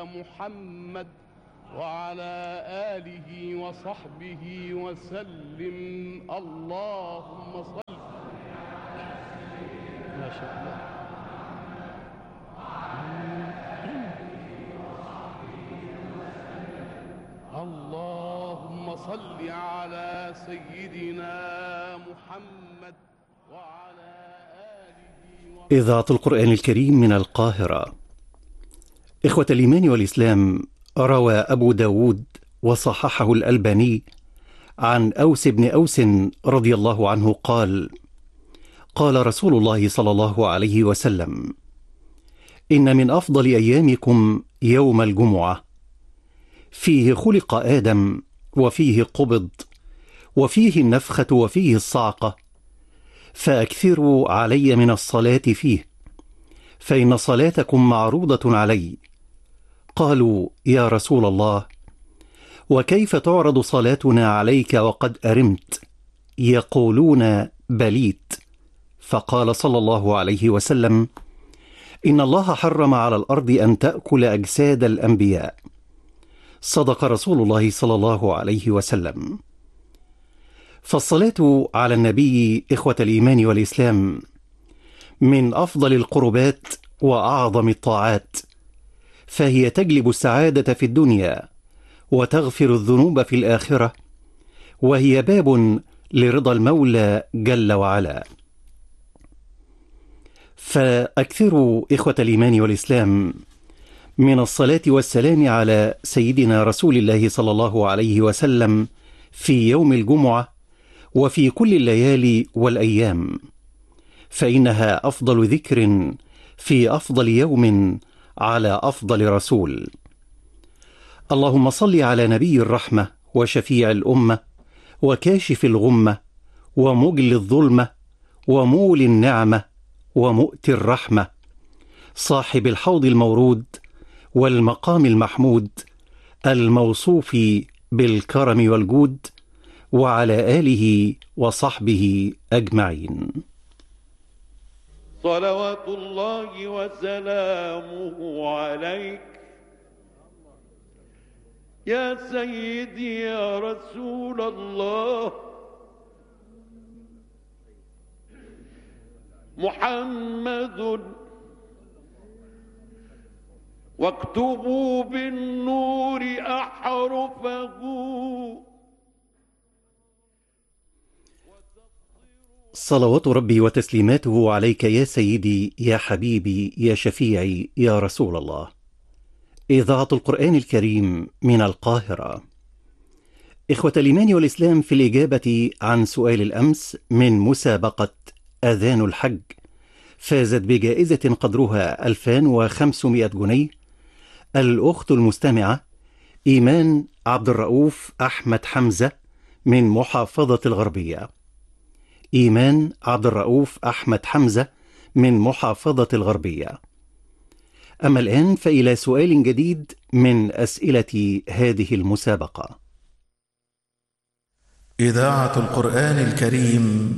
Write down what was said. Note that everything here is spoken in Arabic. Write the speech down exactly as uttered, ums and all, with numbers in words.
محمد وعلى آله وصحبه وسلم. اللهم صل. ما شاء الله. اللهم صل على سيدنا محمد وعلى آله. إذاعة القرآن الكريم من القاهرة. إخوة الإيمان والإسلام، روى أبو داود وصححه الألباني عن أوس بن أوس رضي الله عنه قال: قال رسول الله صلى الله عليه وسلم: إن من أفضل أيامكم يوم الجمعة، فيه خلق آدم، وفيه قبض، وفيه النفخة، وفيه الصعقة، فأكثروا علي من الصلاة فيه، فإن صلاتكم معروضة علي. قالوا: يا رسول الله، وكيف تعرض صلاتنا عليك وقد أرمت؟ يقولون: بليت. فقال صلى الله عليه وسلم: إن الله حرم على الأرض أن تأكل أجساد الأنبياء. صدق رسول الله صلى الله عليه وسلم. فالصلاة على النبي، إخوة الإيمان والإسلام، من أفضل القربات وأعظم الطاعات، فهي تجلب السعادة في الدنيا وتغفر الذنوب في الآخرة، وهي باب لرضا المولى جل وعلا. فأكثروا إخوة الإيمان والإسلام من الصلاة والسلام على سيدنا رسول الله صلى الله عليه وسلم في يوم الجمعة وفي كل الليالي والأيام، فإنها أفضل ذكر في أفضل يوم على أفضل رسول. اللهم صل على نبي الرحمة وشفيع الأمة وكاشف الغمة ومجل الظلمة ومول النعمة ومؤتي الرحمة، صاحب الحوض المورود والمقام المحمود، الموصوف بالكرم والجود، وعلى آله وصحبه أجمعين. صلوات الله وسلامه عليك يا سيدي يا رسول الله. محمد واكتبوا بالنور أحرفه. صلوات ربي وتسليماته عليك يا سيدي يا حبيبي يا شفيعي يا رسول الله. إذاعة القرآن الكريم من القاهرة. إخوة الإيمان والإسلام، في الإجابة عن سؤال الأمس من مسابقة أذان الحج، فازت بجائزة قدرها ألفين وخمسمائة جنيه الأخت المستمعة إيمان عبد الرؤوف أحمد حمزة من محافظة الغربية. إيمان عبد الرؤوف أحمد حمزة من محافظة الغربية. أما الآن فإلى سؤال جديد من أسئلة هذه المسابقة. إذاعة القرآن الكريم